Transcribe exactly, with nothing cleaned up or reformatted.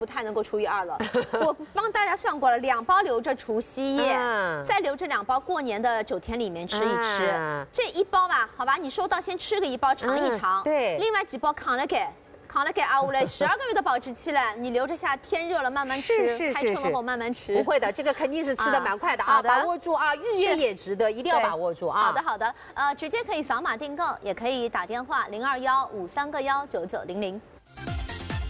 不太能够除以二了。我帮大家算过了，两包留着除夕夜，嗯、再留着两包过年的九天里面吃一吃。嗯、这一包吧，好吧，你收到先吃个一包尝一尝。嗯、对，另外几包扛了给。扛了给阿乌嘞，十二个月的保质期了，你留着下，天热了慢慢吃，是是是开车了后慢慢吃。不会的，这个肯定是吃的蛮快的啊，把握住啊，预约也值得，一定要把握住啊。好的好的，呃，直接可以扫码订购，也可以打电话零二幺五三个幺九九零零。